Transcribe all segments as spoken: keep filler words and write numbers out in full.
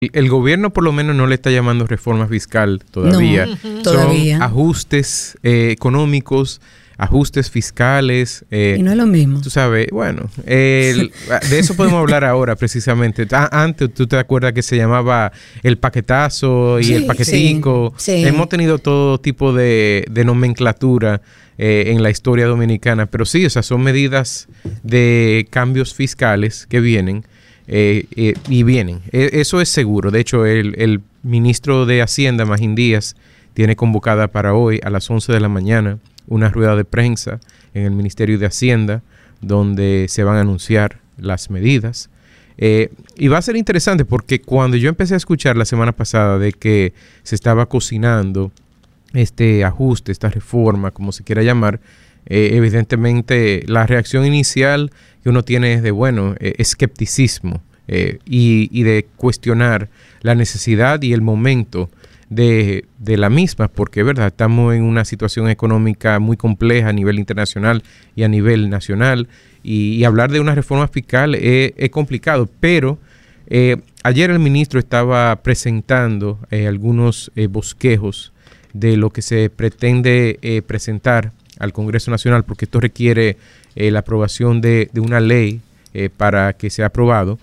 El gobierno por lo menos no le está llamando reforma fiscal todavía. No, Son todavía. ajustes eh, económicos, ajustes fiscales. Eh, y no es lo mismo. Tú sabes, bueno, el, de eso podemos hablar ahora precisamente. Antes, ¿tú te acuerdas que se llamaba el paquetazo y Sí, el paquetico? sí, sí. Hemos tenido todo tipo de, de nomenclatura eh, en la historia dominicana, pero sí, o sea, son medidas de cambios fiscales que vienen. Eh, eh, y vienen, eh, eso es seguro. De hecho, el, el ministro de Hacienda, Magín Díaz, tiene convocada para hoy a las once de la mañana una rueda de prensa en el Ministerio de Hacienda donde se van a anunciar las medidas. Eh, y va a ser interesante porque cuando yo empecé a escuchar la semana pasada de que se estaba cocinando este ajuste, esta reforma, como se quiera llamar, eh, evidentemente la reacción inicial que uno tiene es de, bueno, eh, escepticismo eh, y, y de cuestionar la necesidad y el momento de, de la misma, porque, verdad, estamos en una situación económica muy compleja a nivel internacional y a nivel nacional, y, y hablar de una reforma fiscal es, es complicado, pero eh, ayer el ministro estaba presentando eh, algunos eh, bosquejos de lo que se pretende eh, presentar al Congreso Nacional, porque esto requiere eh, la aprobación de, de una ley eh, para que sea aprobado.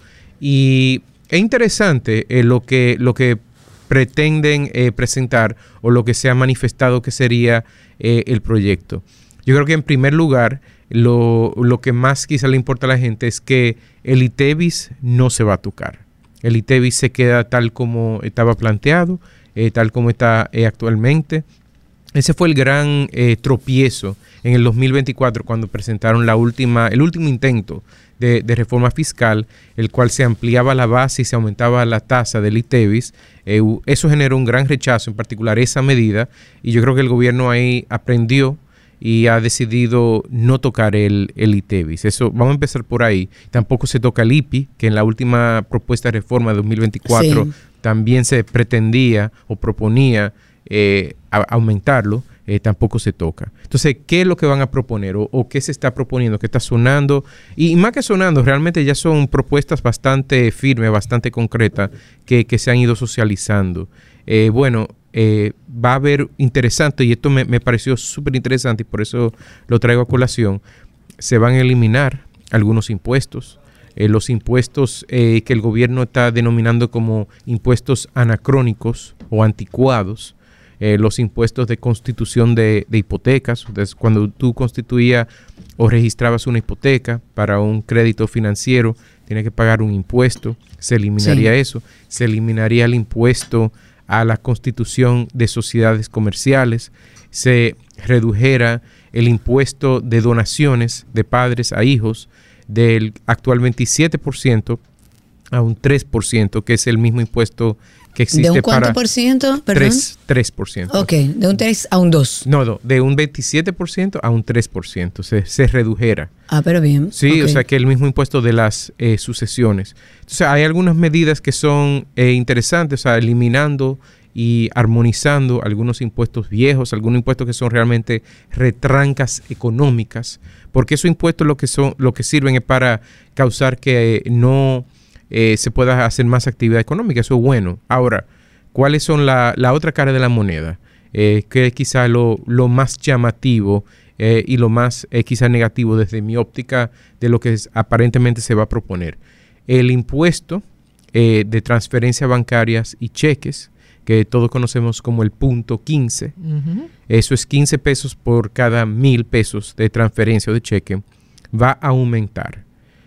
Y es interesante eh, lo que lo que pretenden eh, presentar o lo que se ha manifestado que sería eh, el proyecto. Yo creo que en primer lugar, lo, lo que más quizá le importa a la gente es que el ITEVIS no se va a tocar. El ITEVIS se queda tal como estaba planteado, eh, tal como está eh, actualmente. Ese fue el gran eh, tropiezo en el dos mil veinticuatro cuando presentaron la última, el último intento de, de reforma fiscal, el cual se ampliaba la base y se aumentaba la tasa del ITEVIS. Eh, eso generó un gran rechazo, en particular esa medida, y yo creo que el gobierno ahí aprendió y ha decidido no tocar el, el ITEVIS. Eso, vamos a empezar por ahí. Tampoco se toca el I P I, que en la última propuesta de reforma de dos mil veinticuatro sí. también se pretendía o proponía Eh, a, aumentarlo, eh, tampoco se toca. Entonces, ¿qué es lo que van a proponer? O, o qué se está proponiendo, qué está sonando, y, y más que sonando, realmente ya son propuestas bastante firmes, bastante concretas, que, que se han ido socializando. Eh, bueno, eh, va a haber interesante, y esto me, me pareció súper interesante, y por eso lo traigo a colación, se van a eliminar algunos impuestos. Eh, los impuestos eh, que el gobierno está denominando como impuestos anacrónicos o anticuados. Eh, los impuestos de constitución de, de hipotecas. Entonces, cuando tú constituías o registrabas una hipoteca para un crédito financiero, tienes que pagar un impuesto, se eliminaría sí. eso, se eliminaría el impuesto a la constitución de sociedades comerciales, se redujera el impuesto de donaciones de padres a hijos del actual veintisiete por ciento a un tres por ciento, que es el mismo impuesto que existe. ¿De un cuánto para por ciento? Perdón. tres por ciento. Ok, de un tres a un dos. No, no, de un veintisiete por ciento a un tres por ciento, se, se redujera. Ah, pero bien. Sí, okay. O sea que el mismo impuesto de las eh, sucesiones. Entonces hay algunas medidas que son eh, interesantes, o sea, eliminando y armonizando algunos impuestos viejos, algunos impuestos que son realmente retrancas económicas, porque esos impuestos lo que son, lo que sirven es para causar que eh, no eh, se pueda hacer más actividad económica. Eso es bueno. Ahora, ¿cuáles son la, la otra cara de la moneda? Eh, que es quizá lo, lo más llamativo eh, y lo más eh, quizá negativo desde mi óptica de lo que es, aparentemente se va a proponer. El impuesto eh, de transferencias bancarias y cheques, que todos conocemos como el punto quince. Uh-huh. Eso es quince pesos por cada mil pesos de transferencia o de cheque. Va a aumentar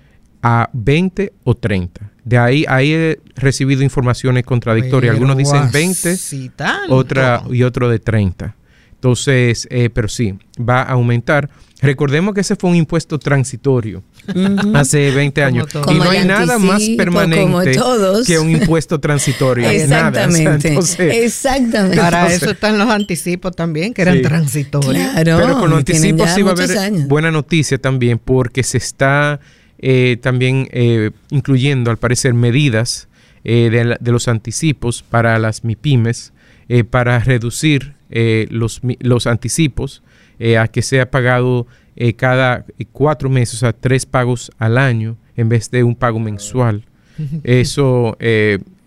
a veinte o treinta. De ahí, ahí he recibido informaciones contradictorias. Pero algunos dicen veinte, si otra y otro de treinta. Entonces, eh, pero sí, va a aumentar. Recordemos que ese fue un impuesto transitorio uh-huh. hace veinte años. Y no hay nada más permanente que un impuesto transitorio. Exactamente. Nada. O sea, entonces, Exactamente. Para entonces, eso están los anticipos también, que eran sí. transitorios. Claro, pero con los anticipos sí va a haber años. Buena noticia también, porque se está eh, también eh, incluyendo, al parecer, medidas eh, de, de los anticipos para las MIPYMES, eh, para reducir eh, los, los anticipos eh, a que sea pagado eh, cada cuatro meses, o sea, tres pagos al año en vez de un pago mensual. Eso eh,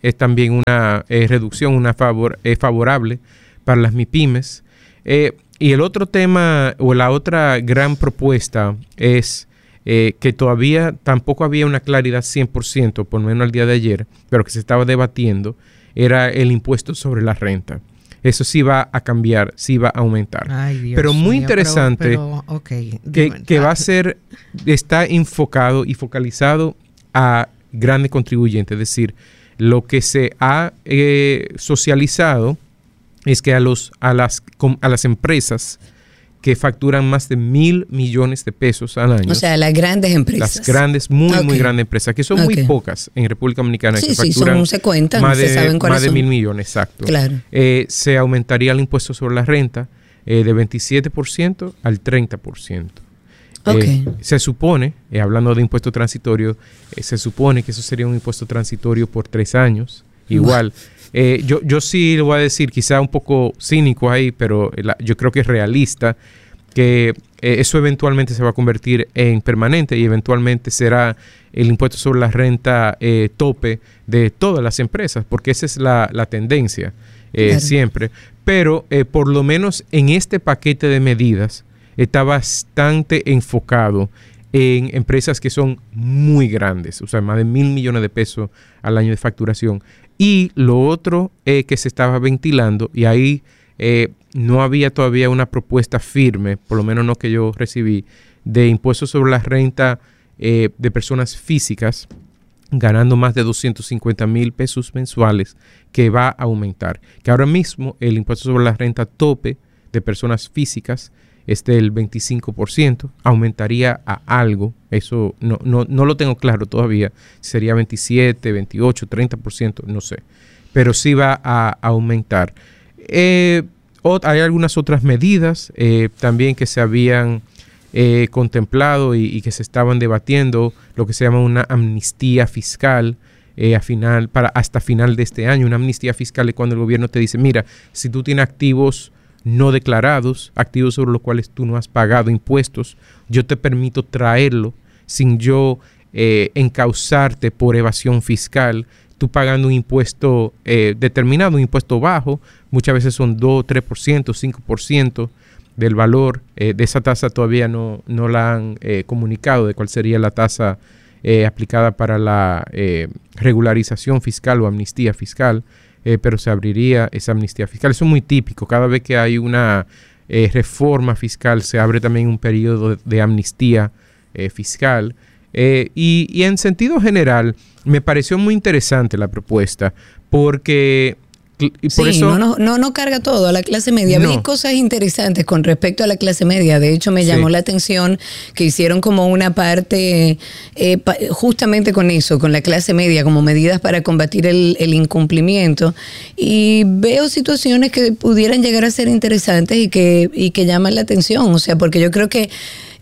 es también una eh, reducción, una favor, eh, favorable para las MIPYMES. Eh, y el otro tema o la otra gran propuesta es eh, que todavía tampoco había una claridad cien por ciento, por lo menos el día de ayer, pero que se estaba debatiendo, era el impuesto sobre la renta. Eso sí va a cambiar, sí va a aumentar. Ay, Dios pero muy mío, interesante pero, pero, okay, que, que va a ser, está enfocado y focalizado a grandes contribuyentes. Es decir, lo que se ha eh, socializado es que a, los, a, las, a las empresas que facturan más de mil millones de pesos al año. O sea, las grandes empresas. Las grandes, muy, okay. muy grandes empresas, que son okay. muy pocas en República Dominicana. Sí, que sí, facturan son, se cuentan, más de, se saben cuáles más de son. mil millones, exacto. Claro. Eh, se aumentaría el impuesto sobre la renta eh, de veintisiete por ciento al treinta por ciento. Okay. Eh, se supone, eh, hablando de impuesto transitorio, eh, se supone que eso sería un impuesto transitorio por tres años. Igual. Wow. Eh, yo, yo sí le voy a decir, quizá un poco cínico ahí, pero la, yo creo que es realista, que eh, eso eventualmente se va a convertir en permanente y eventualmente será el impuesto sobre la renta eh, tope de todas las empresas, porque esa es la, la tendencia eh, claro. siempre. Pero eh, por lo menos en este paquete de medidas está bastante enfocado en empresas que son muy grandes, o sea, más de mil millones de pesos al año de facturación. Y lo otro eh, que se estaba ventilando, y ahí eh, no había todavía una propuesta firme, por lo menos no que yo recibí, de impuestos sobre la renta eh, de personas físicas ganando más de doscientos cincuenta mil pesos mensuales, que va a aumentar. Que ahora mismo el impuesto sobre la renta tope de personas físicas es del veinticinco por ciento, aumentaría a algo, eso no, no, no lo tengo claro todavía, sería veintisiete, veintiocho, treinta por ciento, no sé, pero sí va a aumentar. Eh, hay algunas otras medidas eh, también que se habían eh, contemplado y, y que se estaban debatiendo, lo que se llama una amnistía fiscal, eh, a final, para hasta final de este año. Una amnistía fiscal es cuando el gobierno te dice, mira, si tú tienes activos no declarados, activos sobre los cuales tú no has pagado impuestos, yo te permito traerlo sin yo eh, encausarte por evasión fiscal, tú pagando un impuesto eh, determinado, un impuesto bajo, muchas veces son dos, tres por ciento, cinco por ciento del valor eh, de esa tasa. Todavía no, no la han eh, comunicado de cuál sería la tasa eh, aplicada para la eh, regularización fiscal o amnistía fiscal. Eh, pero se abriría esa amnistía fiscal. Eso es muy típico. Cada vez que hay una eh, reforma fiscal, se abre también un periodo de, de amnistía eh, fiscal. Eh, y, y en sentido general, me pareció muy interesante la propuesta, porque... Y por sí, eso, no, no, no, no carga todo a la clase media. No. Vi cosas interesantes con respecto a la clase media. De hecho, me llamó sí. la atención que hicieron como una parte eh, pa, justamente con eso, con la clase media, como medidas para combatir el, el incumplimiento. Y veo situaciones que pudieran llegar a ser interesantes y que, y que llaman la atención. O sea, porque yo creo que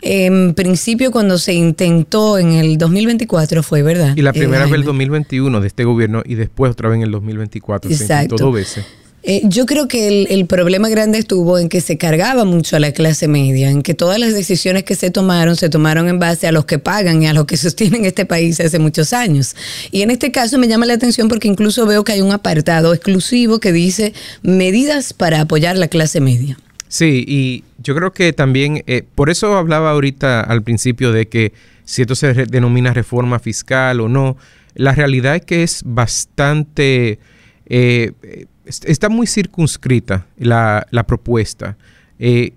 en principio cuando se intentó en el dos mil veinticuatro fue, ¿verdad? Y la primera eh, vez el dos mil veintiuno de este gobierno y después otra vez en el dos mil veinticuatro. Exacto. Se intentó dos veces. Eh, yo creo que el, el problema grande estuvo en que se cargaba mucho a la clase media, en que todas las decisiones que se tomaron, se tomaron en base a los que pagan y a los que sostienen este país hace muchos años. Y en este caso me llama la atención porque incluso veo que hay un apartado exclusivo que dice medidas para apoyar la clase media. Sí, y yo creo que también, eh, por eso hablaba ahorita al principio de que si esto se re- denomina reforma fiscal o no, la realidad es que es bastante, eh, está muy circunscrita la, la propuesta eh,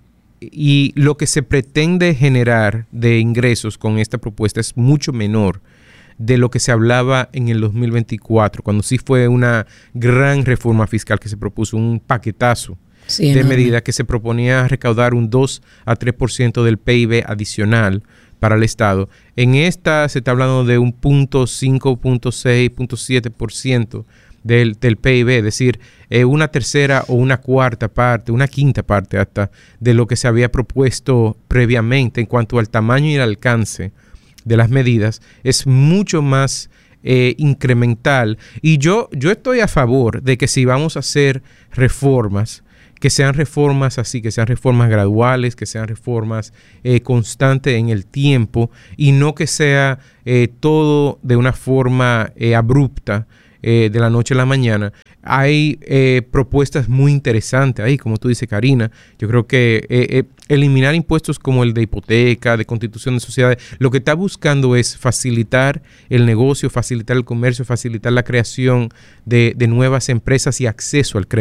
y lo que se pretende generar de ingresos con esta propuesta es mucho menor de lo que se hablaba en el dos mil veinticuatro, cuando sí fue una gran reforma fiscal que se propuso, un paquetazo. Sí, de medida que se proponía recaudar un dos a tres por ciento del P I B adicional para el Estado. En esta se está hablando de un punto cinco, punto seis, punto siete por ciento del, del P I B, es decir, eh, una tercera o una cuarta parte, una quinta parte hasta de lo que se había propuesto previamente en cuanto al tamaño y el alcance de las medidas. Es mucho más eh, incremental. Y yo, yo estoy a favor de que si vamos a hacer reformas, que sean reformas así, que sean reformas graduales, que sean reformas eh, constantes en el tiempo y no que sea eh, todo de una forma eh, abrupta eh, de la noche a la mañana. Hay eh, propuestas muy interesantes ahí, como tú dices, Karina. Yo creo que eh, eh, eliminar impuestos como el de hipoteca, de constitución de sociedades, lo que está buscando es facilitar el negocio, facilitar el comercio, facilitar la creación de, de nuevas empresas y acceso al crédito.